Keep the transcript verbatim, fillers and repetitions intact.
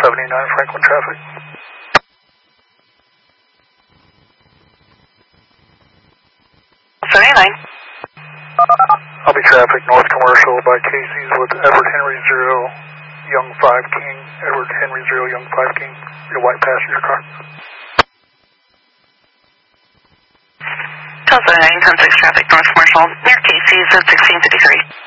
seventy-nine Franklin traffic. seventy-nine. I'll be traffic north commercial by Casey's with Edward Henry zero, Young five King, Edward Henry zero, Young five King, your white passenger car. seventy-nine, ten six traffic north commercial near Casey's at sixteen fifty-three.